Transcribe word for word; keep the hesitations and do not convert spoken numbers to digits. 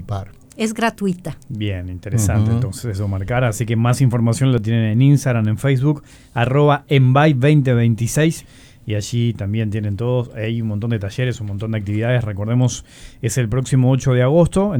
participar. Es gratuita. Bien, interesante. Uh-huh. Entonces eso marcar. Así que más información la tienen en Instagram, en Facebook, arroba envy veinte veintiséis. Y allí también tienen todos. Hay un montón de talleres, un montón de actividades. Recordemos, es el próximo ocho de agosto.